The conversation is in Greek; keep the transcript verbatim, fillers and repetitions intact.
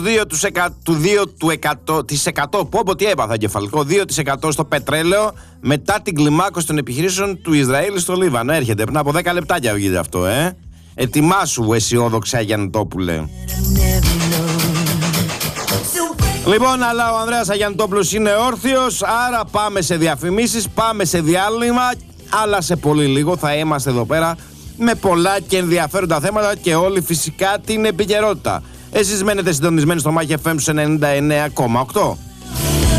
δύο τοις εκατό, πω πω τι έπαθα εγκεφαλικό, δύο τοις εκατό στο πετρέλαιο μετά την κλιμάκωση των επιχειρήσεων του Ισραήλ στο Λίβανο. Έρχεται πριν από δέκα λεπτάκια γίνεται αυτό, ε. Ετοιμάσου αισιόδοξα Αγιαννητόπουλε. Λοιπόν, αλλά ο Ανδρέας Αγιαννητόπουλος είναι όρθιος, άρα πάμε σε διαφημίσεις, πάμε σε διάλειμμα, αλλά σε πολύ λίγο θα είμαστε εδώ πέρα με πολλά και ενδιαφέροντα θέματα και όλοι φυσικά την επικαιρότητα. Εσείς μένετε συντονισμένοι στο Μάχη εφ εμ ενενήντα εννέα κόμμα οκτώ.